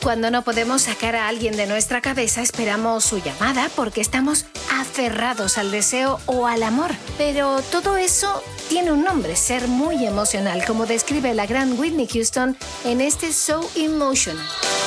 Cuando no podemos sacar a alguien de nuestra cabeza, esperamos su llamada porque estamos aferrados al deseo o al amor. Pero todo eso tiene un nombre, ser muy emocional, como describe la gran Whitney Houston en este So Emotional.